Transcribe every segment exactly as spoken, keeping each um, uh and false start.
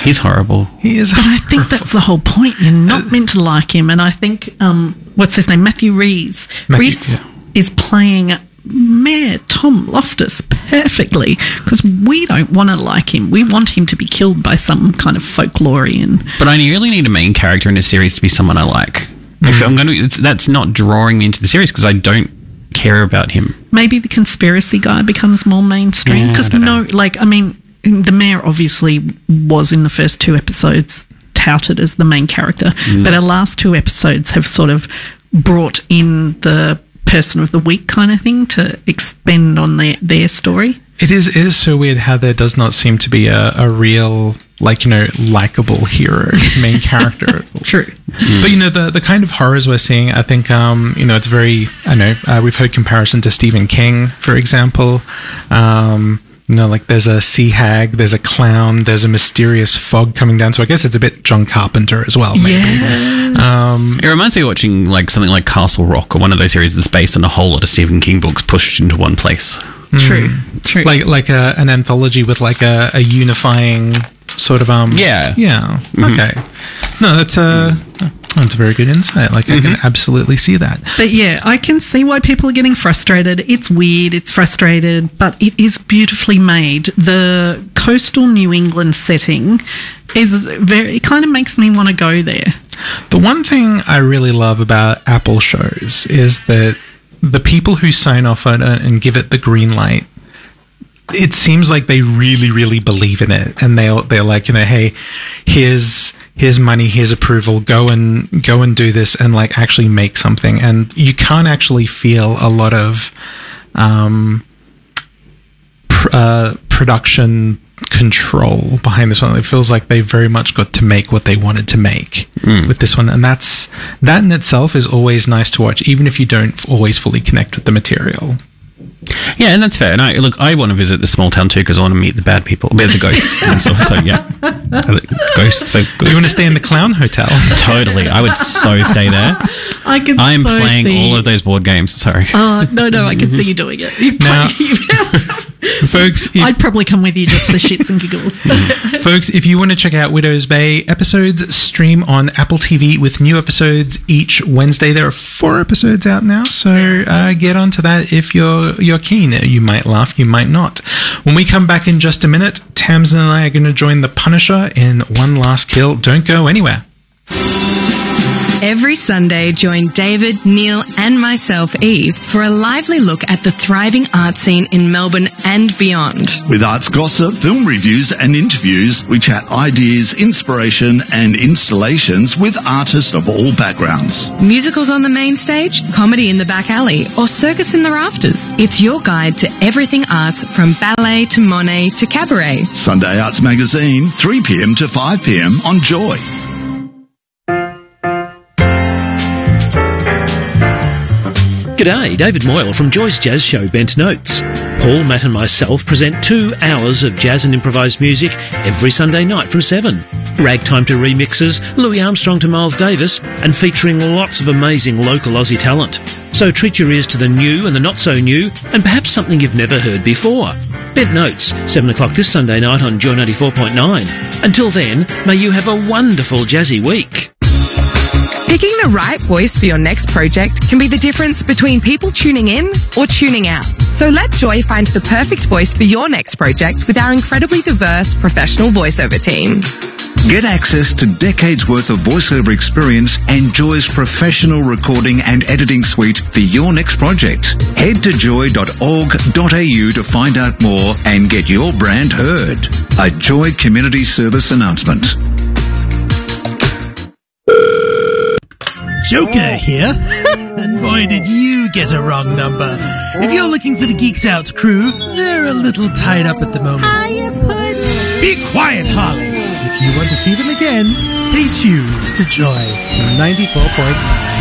He's horrible. He is. But I think that's the whole point. You're not meant to like him. And I think, um, what's his name? Matthew Rhys. Matthew, Rhys yeah. is playing Mayor Tom Loftus perfectly because we don't want to like him. We want him to be killed by some kind of folklorian. But I really need a main character in a series to be someone I like. Mm-hmm. If I'm going to, it's, that's not drawing me into the series because I don't care about him. Maybe the conspiracy guy becomes more mainstream because yeah, no, know. like I mean, the mayor obviously was in the first two episodes touted as the main character, mm. but our last two episodes have sort of brought in the person of the week kind of thing to expend on their, their story. It is it is so weird how there does not seem to be a, a real, like, you know, likable hero, main character. True. Mm. But, you know, the, the kind of horrors we're seeing, I think, um, you know, it's very, I know, uh, we've heard comparison to Stephen King, for example. Um, you know, like there's a sea hag, there's a clown, there's a mysterious fog coming down. So I guess it's a bit John Carpenter as well, maybe. Yes. Um, it reminds me of watching like something like Castle Rock or one of those series that's based on a whole lot of Stephen King books pushed into one place. True, mm, true. Like like a, an anthology with like a, a unifying sort of um. Yeah. Yeah. Mm-hmm. Okay. No, that's a that's a very good insight. Like mm-hmm. I can absolutely see that. But yeah, I can see why people are getting frustrated. It's weird. It's frustrated, but it is beautifully made. The coastal New England setting is very. It kind of makes me want to go there. The one thing I really love about Apple shows is that the people who sign off on it and give it the green light, it seems like they really, really believe in it, and they're they're like, you know, hey, here's here's money, here's approval, go and go and do this, and like actually make something. And you can't actually feel a lot of um, pr- uh, production control behind this one. It feels like they very much got to make what they wanted to make mm. with this one, and that's that in itself is always nice to watch, even if you don't always fully connect with the material. Yeah, and that's fair. And I look, I want to visit the small town too because I want to meet the bad people, meet the ghosts and stuff. So yeah, ghosts. So good. You want to stay in the clown hotel? Totally, I would so stay there. I can. I'm so playing see. all of those board games. Sorry. Oh no, no, I can see you doing it. You now, play- folks, if, I'd probably come with you just for shits and giggles. Folks, if you want to check out Widow's Bay, episodes stream on Apple T V with new episodes each Wednesday. There are four episodes out now, so uh, get onto that if you're you're keen. You might laugh, you might not. When we come back in just a minute, Tamsin and I are going to join the Punisher in One Last Kill. Don't go anywhere. Every Sunday, join David, Neil and myself, Eve, for a lively look at the thriving art scene in Melbourne and beyond. With arts gossip, film reviews and interviews, we chat ideas, inspiration and installations with artists of all backgrounds. Musicals on the main stage, comedy in the back alley or circus in the rafters. It's your guide to everything arts, from ballet to Monet to cabaret. Sunday Arts Magazine, three p.m. to five p.m. on Joy. G'day, David Moyle from Joy's Jazz Show Bent Notes. Paul, Matt and myself present two hours of jazz and improvised music every Sunday night from seven. Ragtime to remixes, Louis Armstrong to Miles Davis, and featuring lots of amazing local Aussie talent. So treat your ears to the new and the not so new, and perhaps something you've never heard before. Bent Notes, seven o'clock this Sunday night on Joy ninety-four point nine. Until then, may you have a wonderful jazzy week. Picking the right voice for your next project can be the difference between people tuning in or tuning out. So let Joy find the perfect voice for your next project with our incredibly diverse professional voiceover team. Get access to decades worth of voiceover experience and Joy's professional recording and editing suite for your next project. Head to joy dot org dot a u to find out more and get your brand heard. A Joy Community Service announcement. Joker here. And boy, did you get a wrong number. If you're looking for the Geeks Out crew, they're a little tied up at the moment. How you put it? Be quiet, Holly. If you want to see them again, stay tuned to Joy ninety-four point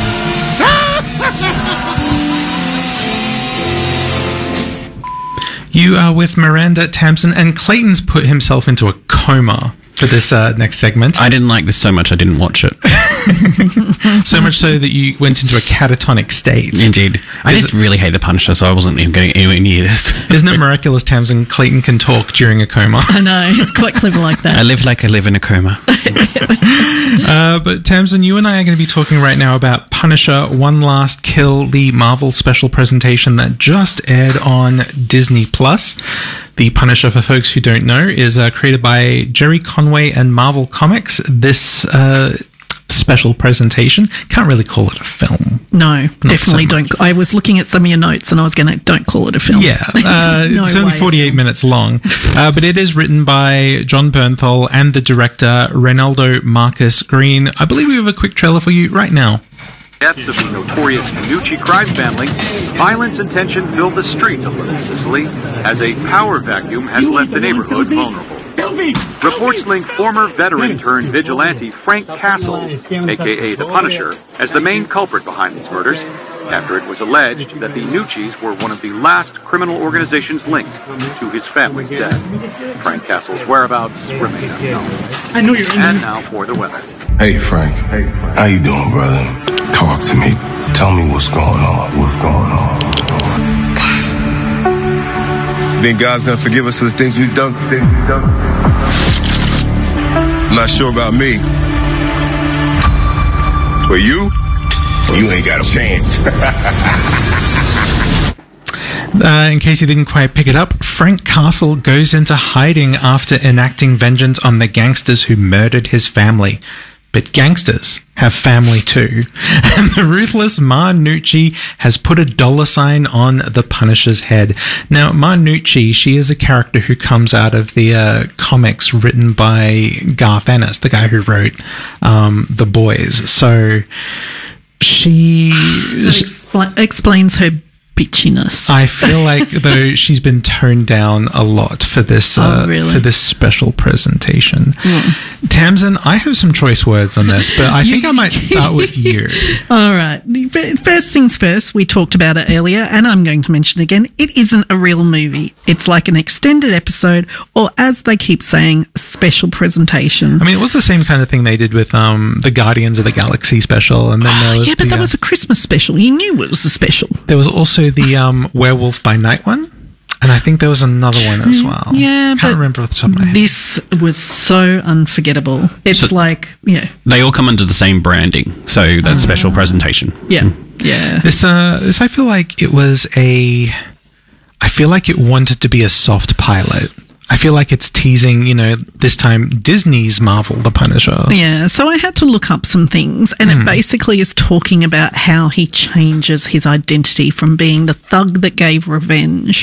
nine. You are with Miranda Tamsin, and Clayton's put himself into a coma for this uh, next segment. I didn't like this so much I didn't watch it. So much so that you went into a catatonic state. Indeed. I just really hate the Punisher, so I wasn't even getting anywhere near this. Isn't it miraculous, Tamsin? Clayton can talk during a coma. I know, it's quite clever like that. I live like I live in a coma. Uh, but Tamsin, you and I are going to be talking right now about Punisher: One Last Kill, the Marvel special presentation that just aired on Disney Plus. The Punisher, for folks who don't know, is uh, created by Jerry Conway and Marvel Comics. This uh, special presentation, can't really call it a film. No, Not definitely so don't. I was looking at some of your notes and I was going to, don't call it a film. Yeah, uh, No it's only way. forty-eight minutes long, uh, but it is written by John Bernthal and the director Reynaldo Marcus Green. I believe we have a quick trailer for you right now. Deaths of the notorious Nucci crime family, violence and tension filled the streets of Little Sicily as a power vacuum has left the neighborhood vulnerable. Reports link former veteran turned vigilante Frank Castle, aka the Punisher, as the main culprit behind these murders, after it was alleged that the Nuccis were one of the last criminal organizations linked to his family's death. Frank Castle's whereabouts remain unknown. I know you're in And there. now for the weather. Hey Frank, how you doing, brother? Talk to me. Tell me what's going on. What's going on? Think God's gonna forgive us for the things we've done? Things we've done. I'm not sure about me. For you? You ain't got a chance. Uh, in case you didn't quite pick it up, Frank Castle goes into hiding after enacting vengeance on the gangsters who murdered his family. But gangsters have family too. And the ruthless Ma Nucci has put a dollar sign on the Punisher's head. Now, Ma Nucci, she is a character who comes out of the uh, comics written by Garth Ennis, the guy who wrote um, The Boys. So she... That expl- explains her bitchiness. I feel like though she's been toned down a lot for this uh, Oh, really? for this special presentation. Tamsin, I have some choice words on this, but I think I might start with you. All right. First things first, we talked about it earlier, and I'm going to mention it again. It isn't a real movie. It's like an extended episode, or as they keep saying, a special presentation. I mean, it was the same kind of thing they did with um, the Guardians of the Galaxy special, and then there was yeah, but the, that uh, was a Christmas special. You knew it was a special. there was also the um, Werewolf by Night one, and I think there was another one as well. Yeah, can't but remember off the top of my head. This was so unforgettable. It's So- like, yeah, They all come under the same branding, so that special presentation. yeah, yeah. This, uh, this, I feel like it was a. I feel like it wanted to be a soft pilot. I feel like it's teasing, you know, this time Disney's Marvel, The Punisher. Yeah, so I had to look up some things, and Hmm. it basically is talking about how he changes his identity from being the thug that gave revenge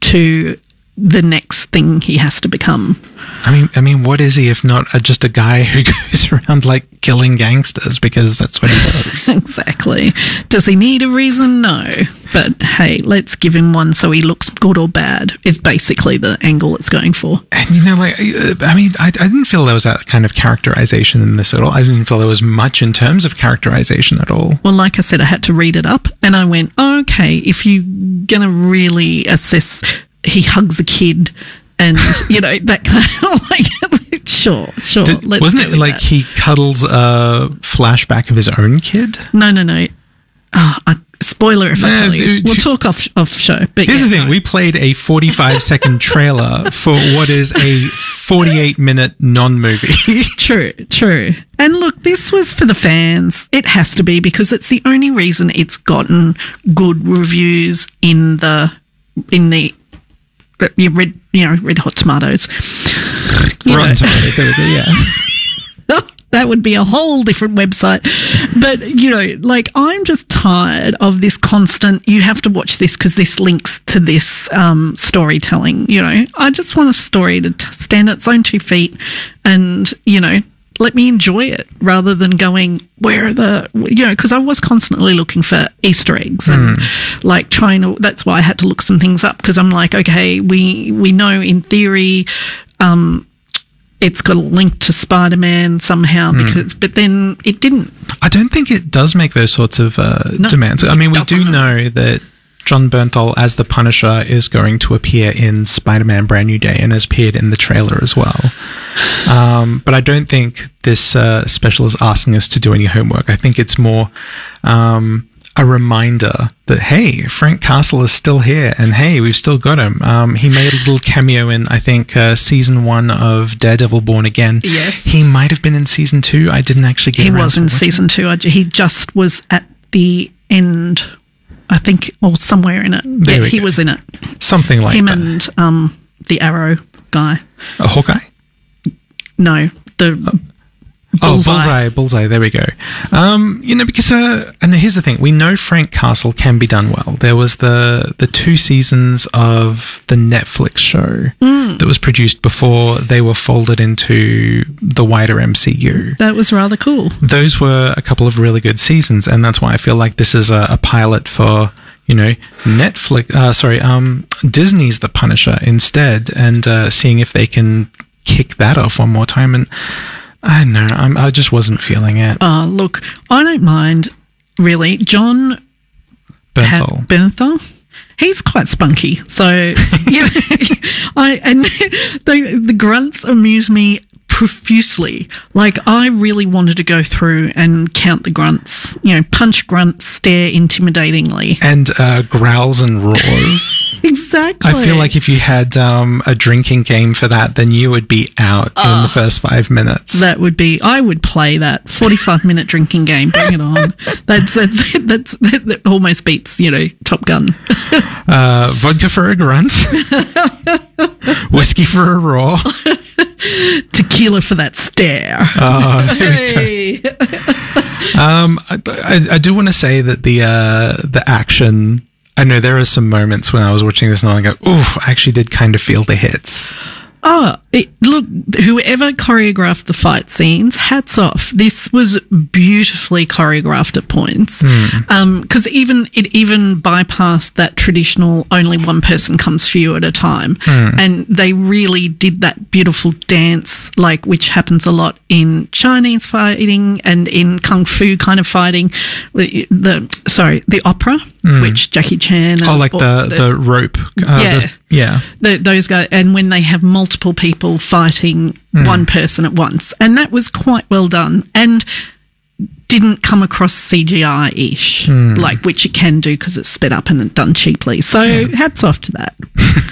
to the next thing he has to become. I mean, I mean, what is he if not a, just a guy who goes around like killing gangsters because that's what he does? Exactly. Does he need a reason? No. But hey, let's give him one so he looks good or bad, is basically the angle it's going for. And you know, like, uh, I mean, I, I didn't feel there was that kind of characterization in this at all. I didn't feel there was much in terms of characterization at all. Well, like I said, I had to read it up, and I went, okay, if you're going to really assess, he hugs a kid, and, you know, that kind of like, sure, sure. Did, let's wasn't go it with like that. he cuddles a flashback of his own kid? No, no, no. Oh, I, spoiler if I Nah, tell you. dude, We'll you- talk off off show. But Here's yeah, the thing: no. we played a forty-five second trailer for what is a forty-eight minute non-movie. True, true. And look, this was for the fans. It has to be because it's the only reason it's gotten good reviews in the in the uh, you red you know Red Hot Tomatoes. You Rotten know. Tomatoes, there we go, yeah. That would be a whole different website. But, you know, like, I'm just tired of this constant, you have to watch this because this links to this um, storytelling, you know. I just want a story to t- stand on its own two feet and, you know, let me enjoy it rather than going, where are the, you know, because I was constantly looking for Easter eggs and like trying to, that's why I had to look some things up because I'm like, okay, we, we know in theory, um, it's got a link to Spider-Man somehow because, but then it didn't. I don't think it does make those sorts of uh, No, demands. I mean, we it do doesn't. know that John Bernthal as the Punisher is going to appear in Spider-Man Brand New Day and has appeared in the trailer as well. Um, but I don't think this uh, special is asking us to do any homework. I think it's more um, a reminder that, hey, Frank Castle is still here, and hey, we've still got him. Um, he made a little cameo in, I think, uh, season one of Daredevil Born Again. Yes. He might have been in season two. I didn't actually get He around was to in watching season two. I- He just was at the end, I think, or somewhere in it. There yeah, we he go. was in it. Something like Him that. and um, the Arrow guy. A Hawkeye? No, the Oh, Bullseye. Bullseye, Bullseye, there we go. Um, you know, because, uh, and here's the thing, we know Frank Castle can be done well. There was the, the two seasons of the Netflix show Mm. that was produced before they were folded into the wider M C U. That was rather cool. Those were a couple of really good seasons, and that's why I feel like this is a, a pilot for, you know, Netflix, uh, sorry, um, Disney's The Punisher instead, and, uh, seeing if they can kick that off one more time. And, I don't know. I'm, I just wasn't feeling it. Uh, look, I don't mind, really. John Bernthal. Ha- Bernthal? He's quite spunky. So, you know, I, and the, the grunts amuse me profusely. Like, I really wanted to go through and count the grunts. You know, punch grunts, stare intimidatingly. And uh, growls and roars. Exactly. I feel like if you had um, a drinking game for that, then you would be out in Oh. the first five minutes. That would be, I would play that forty-five minute drinking game. Bring it on. That's, that's, that's, that, that almost beats, you know, Top Gun. Uh, vodka for a grunt. Whiskey for a roar. Tequila for that stare. Oh, there Hey. we go. Um, I, I, I do want to say that the uh, the action. I know there are some moments when I was watching this and I go, "Ooh, I actually did kind of feel the hits." Oh, it, look, whoever choreographed the fight scenes, hats off. This was beautifully choreographed at points. Mm. Um, cause even, it even bypassed that traditional only one person comes for you at a time. Mm. And they really did that beautiful dance, like, which happens a lot in Chinese fighting and in Kung Fu kind of fighting. The, the sorry, the opera, Mm. which Jackie Chan. Oh, and- like the, or the rope. Uh, yeah. the- yeah. The, those guys, and when they have multiple people fighting Mm. one person at once, and that was quite well done, and didn't come across C G I-ish, Mm. like, which it can do because it's sped up and done cheaply. So hats off to that.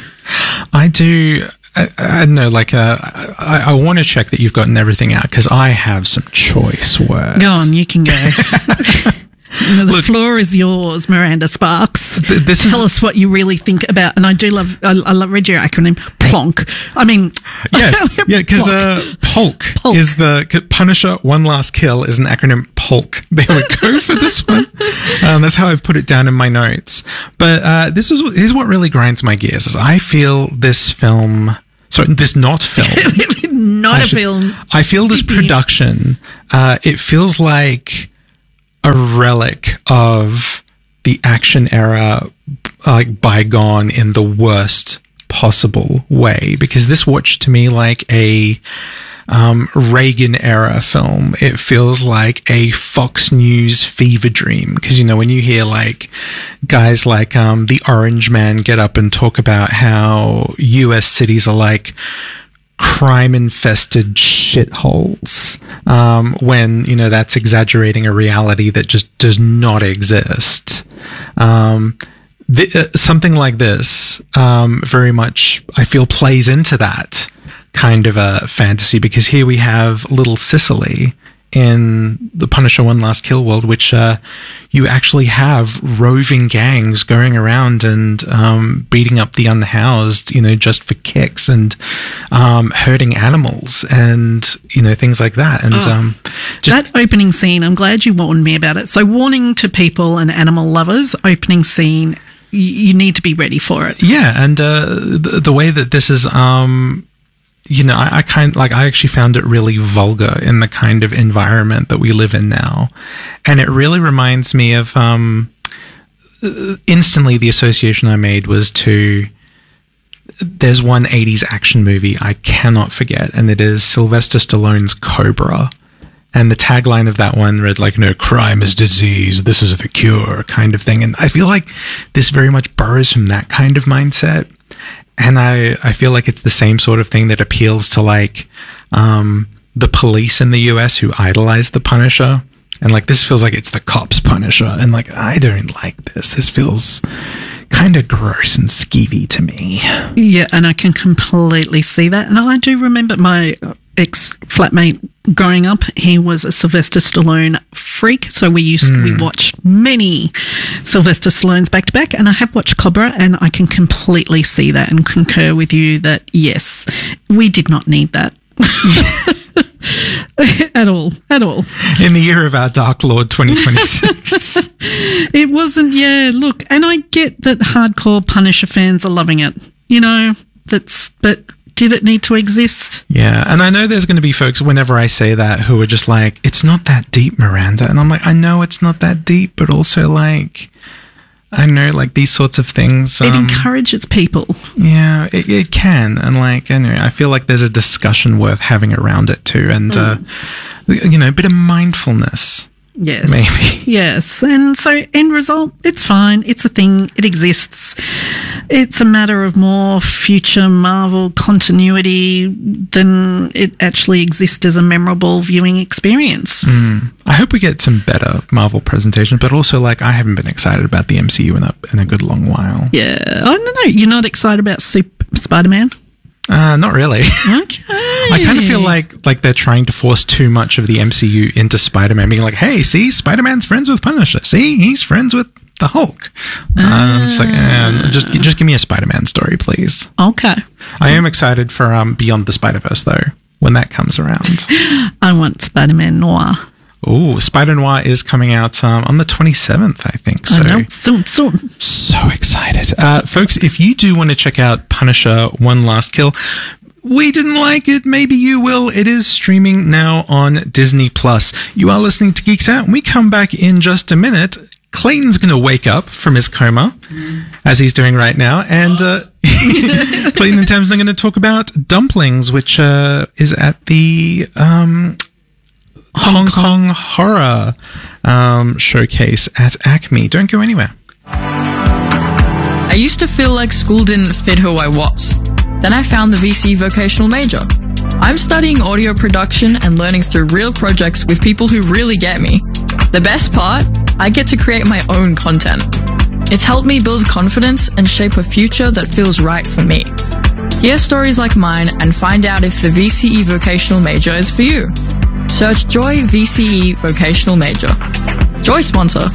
I do. I, I don't know, like, uh, I, I want to check that you've gotten everything out because I have some choice words. Go on, you can go. No, the floor is yours, Miranda Sparks. Th- this Tell is- us what you really think about, and I do love, I, I love read your acronym, PLONK. I mean, Yes, yeah, because uh, Polk, is the c- Punisher One Last Kill is an acronym. Polk. There we go for this one. Um, that's how I've put it down in my notes. But uh, this is here's what really grinds my gears. Is I feel this film, sorry, this not film, not I a should- film. I feel this production. Uh, it feels like a relic of the action era, like bygone in the worst possible way, because this watched to me like a um, Reagan era film. It feels like a Fox News fever dream, because, you know, when you hear like guys like um, the Orange Man get up and talk about how U S cities are like crime infested shitholes, um, when, you know, that's exaggerating a reality that just does not exist. Um, th- uh, something like this, um, very much, I feel, plays into that kind of a fantasy, because here we have little Sicily in the Punisher One Last Kill world, which uh, you actually have roving gangs going around and um, beating up the unhoused, you know, just for kicks, and um, hurting animals and, you know, things like that. And Oh. um, just That opening scene, I'm glad you warned me about it. So, warning to people and animal lovers, opening scene, y- you need to be ready for it. yeah, and uh, the, the way that this is, um, you know, I, I kind like I actually found it really vulgar in the kind of environment that we live in now, and it really reminds me of um, instantly the association I made was to. There's one eighties action movie I cannot forget, and it is Sylvester Stallone's Cobra. And the tagline of that one read like, no, crime is disease, this is the cure kind of thing. And I feel like this very much borrows from that kind of mindset. And I, I feel like it's the same sort of thing that appeals to like um, the police in the U S who idolize the Punisher. And like, this feels like it's the cops' Punisher. And like, I don't like this. This feels kind of gross and skeevy to me. Yeah, and I can completely see that. And I do remember my ex-flatmate growing up. He was a Sylvester Stallone freak. So we used mm. we watched many Sylvester Stallones back to back. And I have watched Cobra, and I can completely see that and concur with you that, yes, we did not need that. At all, at all. In the year of our Dark Lord twenty twenty-six. It wasn't, yeah, look, and I get that hardcore Punisher fans are loving it. You know, that's, but did it need to exist? Yeah, and I know there's going to be folks, whenever I say that, who are just like, it's not that deep, Miranda. And I'm like, I know it's not that deep, but also like, I know, like, these sorts of things. Um, it encourages people. Yeah, it, it can. And, like, anyway, I feel like there's a discussion worth having around it, too. And, mm. uh, you know, a bit of mindfulness. Yes. Maybe. Yes. And so, end result, it's fine. It's a thing. It exists. It's a matter of more future Marvel continuity than it actually exists as a memorable viewing experience. Mm. I hope we get some better Marvel presentations, but also, like, I haven't been excited about the M C U in a, in a good long while. Yeah. I don't know. You're not excited about Super Spider-Man? Uh, not really. Okay. I kind of feel like like they're trying to force too much of the M C U into Spider-Man, being like, hey, see, Spider-Man's friends with Punisher. See, he's friends with the Hulk. Uh, um, it's like, eh, just just give me a Spider-Man story, please. Okay. I am excited for um, Beyond the Spider-Verse, though, when that comes around. I want Spider-Man Noir. Oh, Spider-Noir is coming out um, on the twenty-seventh, I think. So I know. Soon, soon. So excited. Uh, folks, if you do want to check out Punisher One Last Kill, we didn't like it, maybe you will. It is streaming now on Disney Plus. You are listening to Geeks Out. When we come back in just a minute, Clayton's going to wake up from his coma, mm. as he's doing right now, and uh, Clayton and Tamsin are going to talk about Dumplings, which uh, is at the... Um, Hong Kong Horror um, Showcase at Acme. Don't go anywhere. I used to feel like school didn't fit who I was. Then I found the V C vocational major. I'm studying audio production and learning through real projects with people who really get me. The best part? I get to create my own content. It's helped me build confidence and shape a future that feels right for me. Hear stories like mine and find out if the V C E vocational major is for you. Search Joy V C E Vocational Major. Joy sponsor.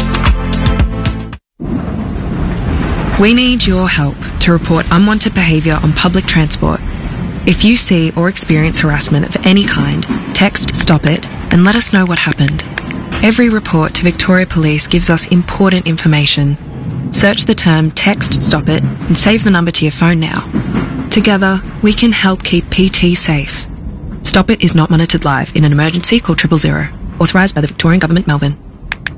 We need your help to report unwanted behaviour on public transport. If you see or experience harassment of any kind, text Stop It and let us know what happened. Every report to Victoria Police gives us important information. Search the term Text Stop It and save the number to your phone now. Together, we can help keep P T safe. Stop It is not monitored live. In an emergency, call triple zero. Authorised by the Victorian Government, Melbourne.